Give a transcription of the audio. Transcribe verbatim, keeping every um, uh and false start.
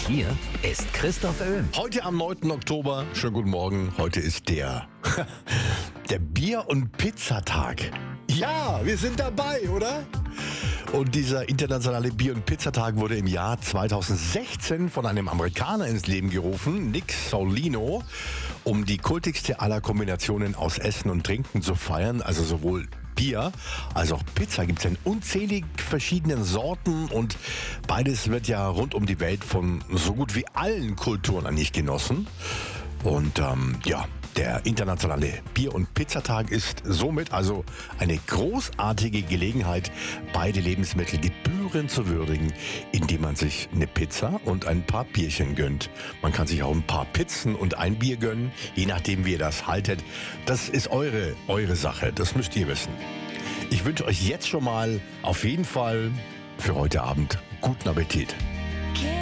hier ist Christoph Öhm. Heute am neunten Oktober, schönen guten Morgen, heute ist der, der Bier- und Pizzatag. Ja, wir sind dabei, oder? Und dieser internationale Bier- und Pizzatag wurde im Jahr zweitausendsechzehn von einem Amerikaner ins Leben gerufen, Nick Solino, um die kultigste aller Kombinationen aus Essen und Trinken zu feiern, also sowohl Bier als auch Pizza gibt es in unzählig verschiedenen Sorten und beides wird ja rund um die Welt von so gut wie allen Kulturen eigentlich genossen. Und ähm, ja, der internationale Bier- und Pizzatag ist somit also eine großartige Gelegenheit, beide Lebensmittel gebührend zu würdigen, indem man sich eine Pizza und ein paar Bierchen gönnt. Man kann sich auch ein paar Pizzen und ein Bier gönnen, je nachdem wie ihr das haltet. Das ist eure, eure Sache, das müsst ihr wissen. Ich wünsche euch jetzt schon mal auf jeden Fall für heute Abend guten Appetit.